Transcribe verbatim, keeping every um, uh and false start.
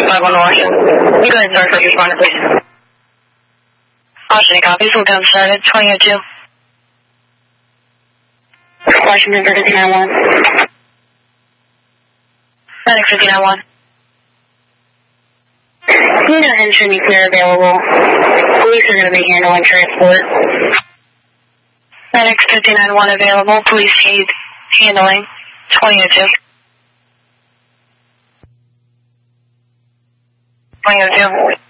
five one North. You go ahead and start first responder, please. Washington copies. We'll get them started. twenty oh two. Washington fifty-nine one. Medic fifty-nine one. You know, entry nuclear available. Police are going to be handling transport. Medic fifty-nine one available. Police aid handling. twenty oh two. twenty oh two.